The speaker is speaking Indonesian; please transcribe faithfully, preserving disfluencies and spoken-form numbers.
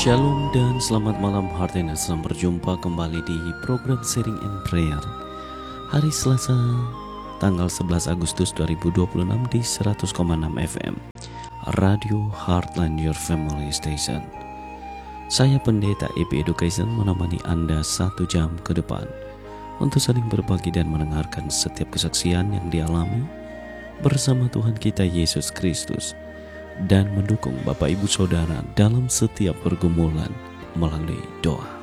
Shalom dan selamat malam Hartena. Selamat berjumpa kembali di program Sharing and Prayer hari Selasa tanggal sebelas Agustus dua ribu dua puluh enam di seratus koma enam F M Radio Heartland Your Family Station. Saya Pendeta E P Education menemani Anda satu jam ke depan untuk saling berbagi dan mendengarkan setiap kesaksian yang dialami bersama Tuhan kita Yesus Kristus, dan mendukung Bapak Ibu Saudara dalam setiap pergumulan melalui doa.